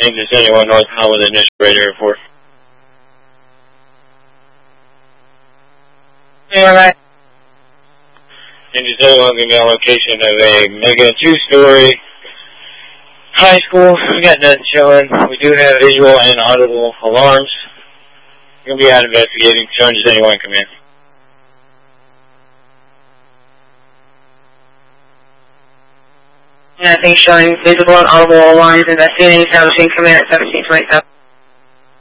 Engine 71 North with initial radar report. Alright. Engine 71 going to be on location of a mega 2-story high school. We got nothing showing. We do have visual and audible alarms. We're going to be out investigating. So Engine 71, come in. Nothing showing visible and audible alarms. Investigating establishing command at 1727.